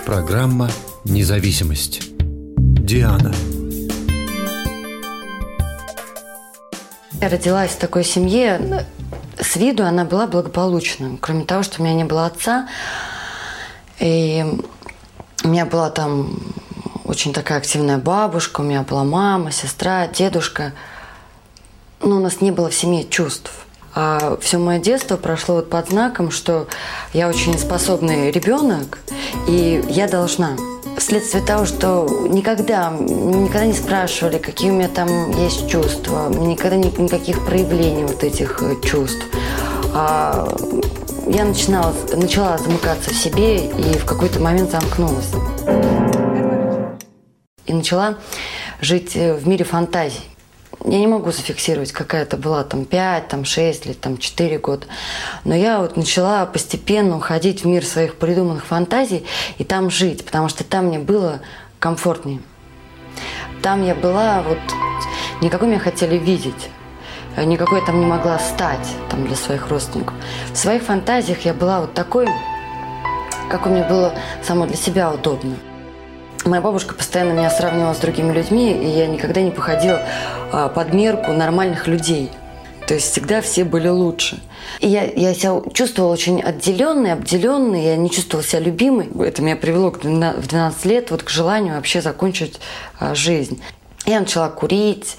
Программа «Независимость». Диана. Я родилась в такой семье. С виду она была благополучной. Кроме того, что у меня не было отца. И у меня была там очень такая активная бабушка. У меня была мама, сестра, дедушка. Но у нас не было в семье чувств. А все мое детство прошло вот под знаком, что я очень способный ребенок, и я должна. Вследствие того, что никогда не спрашивали, какие у меня там есть чувства, никогда никаких проявлений вот этих чувств. Я начала замыкаться в себе и в какой-то момент замкнулась. И начала жить в мире фантазий. Я не могу зафиксировать, какая это была, 5, 6 или 4 года. Но я вот начала постепенно уходить в мир своих придуманных фантазий и там жить, потому что там мне было комфортнее. Там я была, никакой меня хотели видеть, никакой я там не могла стать для своих родственников. В своих фантазиях я была вот такой, как мне было само для себя удобно. Моя бабушка постоянно меня сравнивала с другими людьми, и я никогда не походила под мерку нормальных людей. То есть всегда все были лучше. И я себя чувствовала очень отделенной, обделенной, я не чувствовала себя любимой. Это меня привело в 12 лет к желанию вообще закончить жизнь. Я начала курить,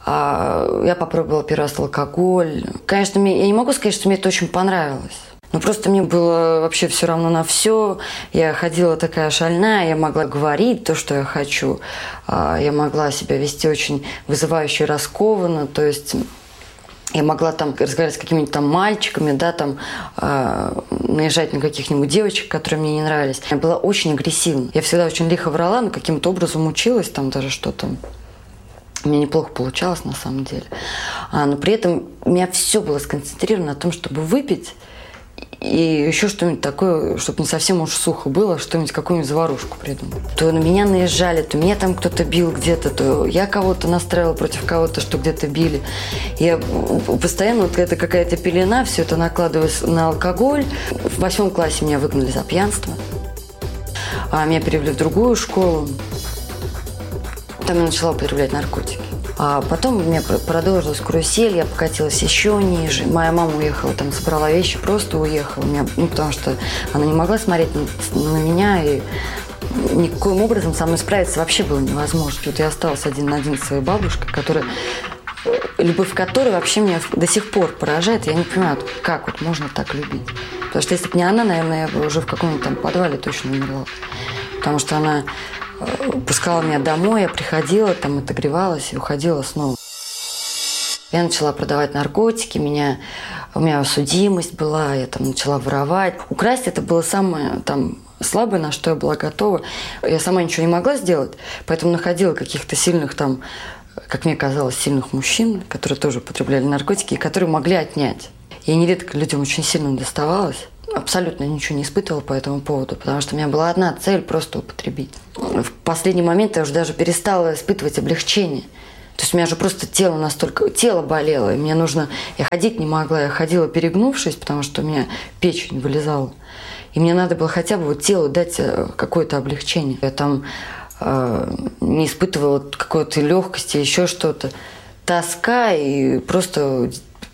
я попробовала первый раз алкоголь. Конечно, я не могу сказать, что мне это очень понравилось. Но просто мне было вообще все равно на все. Я ходила такая шальная, я могла говорить то, что я хочу. Я могла себя вести очень вызывающе, раскованно. То есть я могла разговаривать с какими-нибудь мальчиками, наезжать на каких-нибудь девочек, которые мне не нравились. Я была очень агрессивна. Я всегда очень лихо врала, но каким-то образом училась даже что-то. У меня неплохо получалось на самом деле. Но при этом у меня все было сконцентрировано на том, чтобы выпить. И еще что-нибудь такое, чтобы не совсем уж сухо было, что-нибудь, какую-нибудь заварушку придумать. То на меня наезжали, то меня там кто-то бил где-то, то я кого-то настраивала против кого-то, что где-то били. Я постоянно, это какая-то пелена, все это накладывалось на алкоголь. В 8 классе меня выгнали за пьянство. Меня перевели в другую школу. Там я начала употреблять наркотики. А потом у меня продолжилась карусель, я покатилась еще ниже. Моя мама уехала, собрала вещи, просто уехала. Потому что она не могла смотреть на меня, и никаким образом со мной справиться вообще было невозможно. Я осталась один на один с своей бабушкой, любовь к которой вообще меня до сих пор поражает. Я не понимаю, как можно так любить. Потому что если бы не она, наверное, я бы уже в каком-нибудь подвале точно умерла. Потому что она пускала меня домой, я приходила, отогревалась и уходила снова. Я начала продавать наркотики, у меня судимость была, я начала воровать. Украсть это было самое слабое, на что я была готова. Я сама ничего не могла сделать, поэтому находила каких-то сильных как мне казалось, сильных мужчин, которые тоже употребляли наркотики и которые могли отнять. И нередко людям очень сильно доставалось. Абсолютно ничего не испытывала по этому поводу, потому что у меня была одна цель – просто употребить. В последний момент я уже даже перестала испытывать облегчение. То есть у меня же просто тело болело, и я ходить не могла, я ходила перегнувшись, потому что у меня печень вылезала. И мне надо было хотя бы телу дать какое-то облегчение. Я не испытывала какой-то легкости, еще что-то. Тоска и просто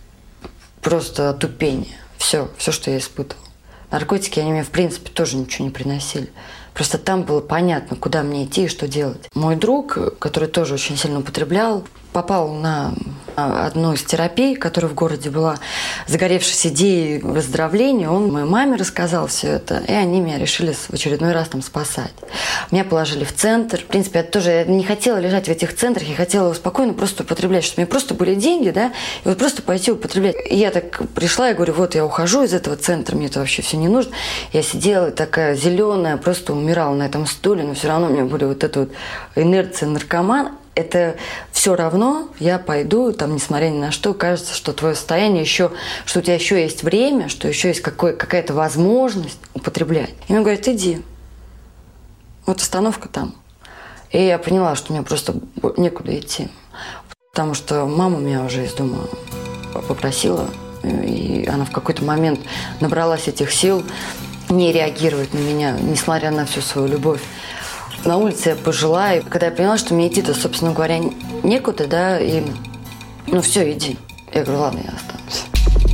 отупение. Все, что я испытывала. Наркотики, они мне, в принципе, тоже ничего не приносили. Просто там было понятно, куда мне идти и что делать. Мой друг, который тоже очень сильно употреблял, попал на одну из терапий, которая в городе была, загоревшись идеей выздоровления. Он моей маме рассказал все это, и они меня решили в очередной раз спасать. Меня положили в центр. В принципе, я не хотела лежать в этих центрах, я хотела спокойно просто употреблять, чтобы у меня просто были деньги, и просто пойти употреблять. И я так пришла и говорю, я ухожу из этого центра, мне это вообще все не нужно. Я сидела такая зеленая, просто умирала на этом стуле, но все равно у меня были эта инерция наркомана. Это все равно я пойду, несмотря ни на что, кажется, что твое состояние еще, что у тебя еще есть время, что еще есть какая-то возможность употреблять. И он говорит, иди. Остановка там. И я поняла, что мне просто некуда идти. Потому что мама меня уже из дома попросила, и она в какой-то момент набралась этих сил не реагирует на меня, несмотря на всю свою любовь. На улице я пожила, и когда я поняла, что мне идти-то, собственно говоря, некуда, да, и ну все, иди. Я говорю, ладно, я останусь.